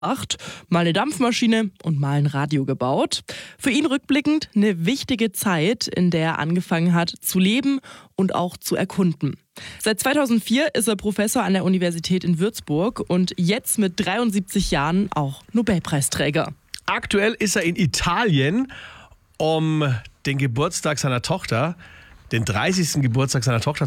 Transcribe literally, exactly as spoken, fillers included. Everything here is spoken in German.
mal eine Dampfmaschine und mal ein Radio gebaut. Für ihn rückblickend eine wichtige Zeit, in der er angefangen hat zu leben und auch zu erkunden. Seit zweitausendvier ist er Professor an der Universität in Würzburg und jetzt mit dreiundsiebzig Jahren auch Nobelpreisträger. Aktuell ist er in Italien, um den Geburtstag seiner Tochter, den dreißigsten Geburtstag seiner Tochter